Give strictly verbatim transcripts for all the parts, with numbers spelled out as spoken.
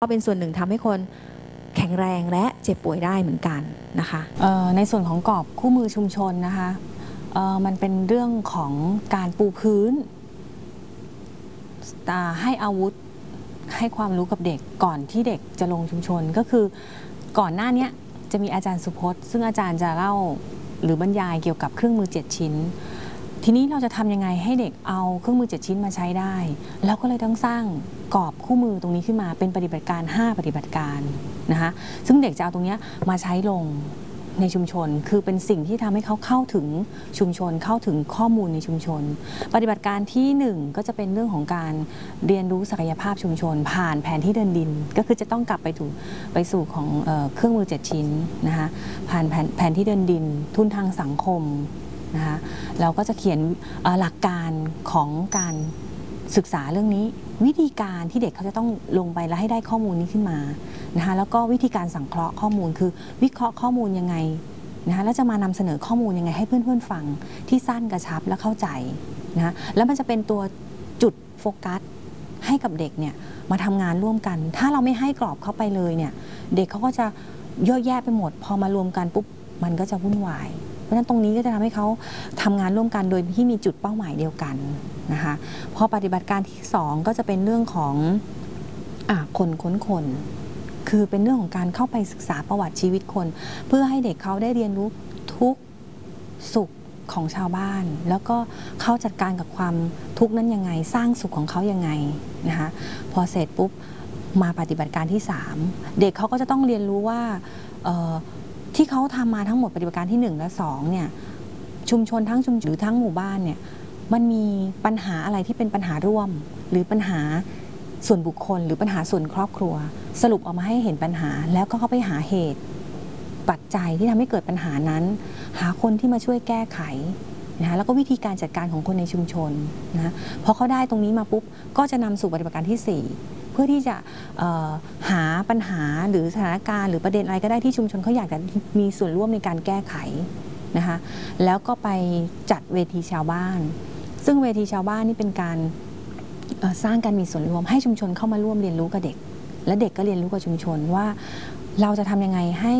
ก็เป็นส่วนหนึ่งทำให้คนแข็งแรงและเจ็บป่วยได้เหมือนกันนะคะในส่วนของกรอบคู่มือชุมชนนะคะมันเป็นเรื่องของการปูพื้นให้อาวุธให้ความรู้กับเด็กก่อนที่เด็กจะลงชุมชนก็คือก่อนหน้านี้จะมีอาจารย์สุพจน์ซึ่งอาจารย์จะเล่าหรือบรรยายเกี่ยวกับเครื่องมือเจ็ดชิ้นทีนี้เราจะทำยังไงให้เด็กเอาเครื่องมือเจ็ดชิ้นมาใช้ได้แล้วก็เลยต้องสร้างกรอบคู่มือตรงนี้ขึ้นมาเป็นปฏิบัติการห้าปฏิบัติการนะคะซึ่งเด็กจะเอาตรงนี้มาใช้ลงในชุมชนคือเป็นสิ่งที่ทำให้เขาเข้าถึงชุมชนเข้าถึงข้อมูลในชุมชนปฏิบัติการที่หนึ่งก็จะเป็นเรื่องของการเรียนรู้ศักยภาพชุมชนผ่านแผนที่เดินดินก็คือจะต้องกลับไปถูไปสู่ของเอ่อเครื่องมือเจ็ดชิ้นนะคะผ่านแผนแผนที่เดินดินทุนทางสังคมนะคะเราก็จะเขียนหลักการของการศึกษาเรื่องนี้วิธีการที่เด็กเขาจะต้องลงไปแล้วให้ได้ข้อมูลนี้ขึ้นมานะคะแล้วก็วิธีการสังเคราะห์ข้อมูลคือวิเคราะห์ข้อมูลยังไงนะคะแล้วจะมานำเสนอข้อมูลยังไงให้เพื่อนๆฟังที่สั้นกระชับและเข้าใจนะแล้วมันจะเป็นตัวจุดโฟกัสให้กับเด็กเนี่ยมาทำงานร่วมกันถ้าเราไม่ให้กรอบเข้าไปเลยเนี่ยเด็กเขาก็จะเยอะแยะไปหมดพอมารวมกันปุ๊บมันก็จะวุ่นวายเพราะฉะนั้นตรงนี้ก็จะทำให้เขาทำงานร่วมกันโดยที่มีจุดเป้าหมายเดียวกันนะคะพอปฏิบัติการที่สองก็จะเป็นเรื่องของอ่ะคนค้นคนคือเป็นเรื่องของการเข้าไปศึกษาประวัติชีวิตคนเพื่อให้เด็กเขาได้เรียนรู้ทุกสุขของชาวบ้านแล้วก็เขาจัดการกับความทุกข์นั้นยังไงสร้างสุขของเขายังไงนะคะพอเสร็จปุ๊บมาปฏิบัติการที่สามเด็กเขาก็จะต้องเรียนรู้ว่าที่เขาทำมาทั้งหมดปฏิบัติการที่หนึ่งและสองเนี่ยชุมชนทั้งชุมชนหรือทั้งหมู่บ้านเนี่ยมันมีปัญหาอะไรที่เป็นปัญหาร่วมหรือปัญหาส่วนบุคคลหรือปัญหาส่วนครอบครัวสรุปออกมาให้เห็นปัญหาแล้วก็เข้าไปหาเหตุปัจจัยที่ทำให้เกิดปัญหานั้นหาคนที่มาช่วยแก้ไขนะคะแล้วก็วิธีการจัดการของคนในชุมชนนะพอเขาได้ตรงนี้มาปุ๊บก็จะนำสู่ปฏิบัติการที่สี่เพื่อที่จะหาปัญหาหรือสถานการณ์หรือประเด็นอะไรก็ได้ที่ชุมชนเขาอยากจะมีส่วนร่วมในการแก้ไขนะคะแล้วก็ไปจัดเวทีชาวบ้านซึ่งเวทีชาวบ้านนี่เป็นการสร้างการมีส่วนร่วมให้ชุมชนเข้ามาร่วมเรียนรู้กับเด็กและเด็กก็เรียนรู้กับชุมชนว่าเราจะทำยังไงให้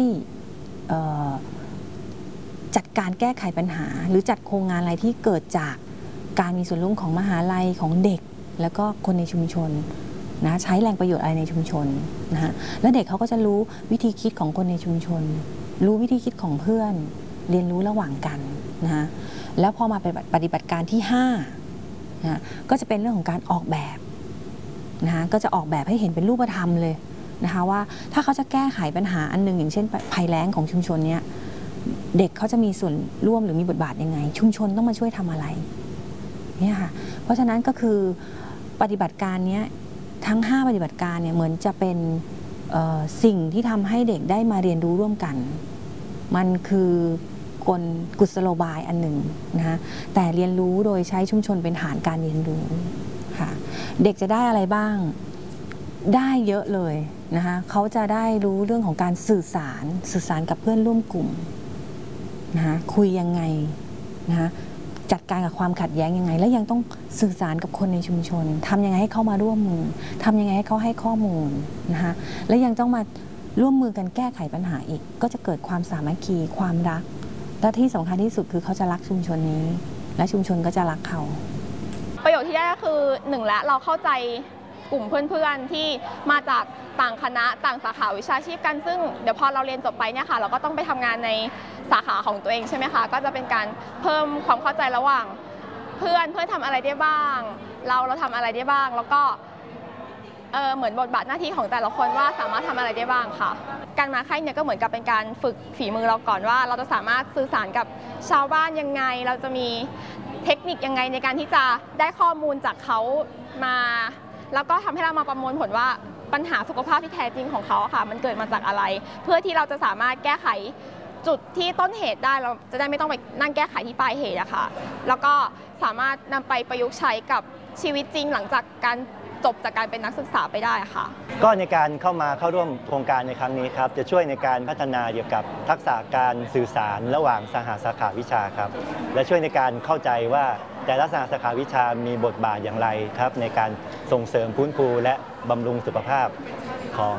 จัดการแก้ไขปัญหาหรือจัดโครงงานอะไรที่เกิดจากการมีส่วนร่วมของมหาลัยของเด็กแล้วก็คนในชุมชนนะใช้แรงประโยชน์อะไรในชุมชนนะฮะแล้วเด็กเขาก็จะรู้วิธีคิดของคนในชุมชนรู้วิธีคิดของเพื่อนเรียนรู้ระหว่างกันนะฮะแล้วพอมาปฏิบัติการที่ห้านะก็จะเป็นเรื่องของการออกแบบนะคะก็จะออกแบบให้เห็นเป็นรูปธรรมเลยนะคะว่าถ้าเขาจะแก้ไขปัญหาอันนึงอย่างเช่นภัยแล้งของชุมชนเนี้ยเด็กเขาจะมีส่วนร่วมหรือมีบทบาทยังไงชุมชนต้องมาช่วยทำอะไรเนี่ยค่ะเพราะฉะนั้นก็คือปฏิบัติการนี้ทั้งห้าปฏิบัติการเนี่ยเหมือนจะเป็นสิ่งที่ทำให้เด็กได้มาเรียนรู้ร่วมกันมันคือกลกุศโลบายอันหนึ่งนะคะแต่เรียนรู้โดยใช้ชุมชนเป็นฐานการเรียนรู้ค่ะเด็กจะได้อะไรบ้างได้เยอะเลยนะคะเขาจะได้รู้เรื่องของการสื่อสารสื่อสารกับเพื่อนร่วมกลุ่มนะคะคุยยังไงนะคะจัดการกับความขัดแย้งยังไงและยังต้องสื่อสารกับคนในชุมชนทำยังไงให้เข้ามาร่วมมือทำยังไงให้เขาให้ข้อมูลนะคะและยังต้องมาร่วมมือกันแก้ไขปัญหาอีกก็จะเกิดความสามัคคีความรักและที่สำคัญที่สุดคือเขาจะรักชุมชนนี้และชุมชนก็จะรักเขาประโยชน์ที่ได้ก็คือหนึ่งและเราเข้าใจกลุ่มเพื่อนๆที่มาจากต่างคณะต่างสาขาวิชาชีพกันซึ่งเดี๋ยวพอเราเรียนจบไปเนี่ยค่ะเราก็ต้องไปทำงานในสาขาของตัวเองใช่ไหมคะก็จะเป็นการเพิ่มความเข้าใจระหว่างเพื่อนเพื่อนทำอะไรได้บ้างเราเราทำอะไรได้บ้างแล้วก็เออเหมือนบทบาทหน้าที่ของแต่ละคนว่าสามารถทำอะไรได้บ้างค่ะการมาค่ายเนี่ยก็เหมือนกับเป็นการฝึกฝีมือเราก่อนว่าเราจะสามารถสื่อสารกับชาวบ้านยังไงเราจะมีเทคนิคยังไงในการที่จะได้ข้อมูลจากเขามาแล้วก็ทำให้เรามาประมวลผลว่าปัญหาสุขภาพที่แท้จริงของเขาค่ะมันเกิดมาจากอะไรเพื่อที่เราจะสามารถแก้ไขจุดที่ต้นเหตุได้เราจะได้ไม่ต้องไปนั่งแก้ไขที่ปลายเหตุอะค่ะแล้วก็สามารถนำไปประยุกต์ใช้กับชีวิตจริงหลังจากการจบจากการเป็นนักศึกษาไปได้ค่ะก็ในการเข้ามาเข้าร่วมโครงการในครั้งนี้ครับจะช่วยในการพัฒนาเกี่ยวกับทักษะการสื่อสารระหว่างสหสาขาวิชาครับและช่วยในการเข้าใจว่าแต่ละสหสาขาวิชามีบทบาทอย่างไรครับในการส่งเสริมฟื้นฟูและบำรุงสุขภาพ